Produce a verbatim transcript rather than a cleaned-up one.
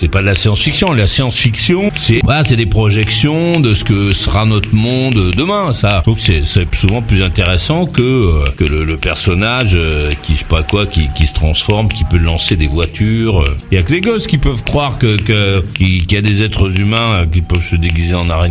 c'est pas de la science-fiction. La science-fiction, c'est voilà, c'est des projections de ce que sera notre monde demain. Ça, je trouve que c'est, c'est souvent plus intéressant que euh, que le, le personnage euh, qui je sais pas quoi, qui qui se transforme, qui peut lancer des voitures. Il y a que les gosses qui peuvent croire que que qu'il y a des êtres humains qui peuvent se déguiser en araignée.